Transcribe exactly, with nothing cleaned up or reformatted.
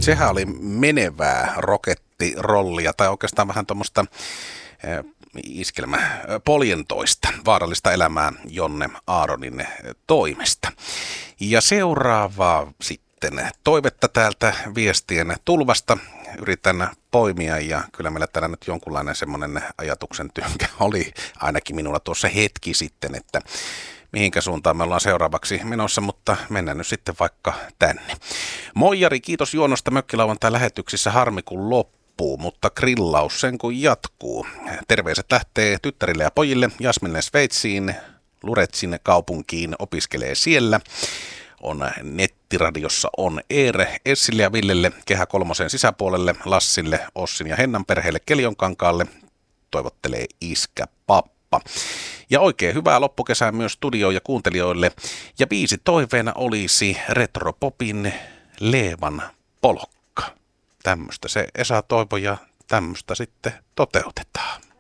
Sehän oli menevää rokettirollia tai oikeastaan vähän tuommoista iskelmä poljentoista vaarallista elämää Jonne Aaronin toimesta. Ja seuraavaa sitten toivetta täältä viestien tulvasta yritän poimia ja kyllä meillä täällä nyt jonkunlainen semmoinen ajatuksen tynkä oli ainakin minulla tuossa hetki sitten, että mihinkä suuntaan me ollaan seuraavaksi menossa, mutta mennään nyt sitten vaikka tänne. Moijari, kiitos juonosta mökkilauantai lähetyksissä, harmi kun loppuu, mutta grillaus sen kun jatkuu. Terveiset lähtee tyttärille ja pojille, Jasminille Sveitsiin, Luretsin kaupunkiin, opiskelee siellä. On nettiradiossa on Eere, Essille ja Villelle, Kehä Kolmosen sisäpuolelle, Lassille, Ossin ja Hennan perheelle Keljonkankaalle. Toivottelee iskä pappa. Ja oikein hyvää loppukesää myös studioon ja kuuntelijoille. Ja biisi toiveena olisi Retropopin Leevan polkka. Tämmöistä se Esa toivoi ja tämmöistä sitten toteutetaan.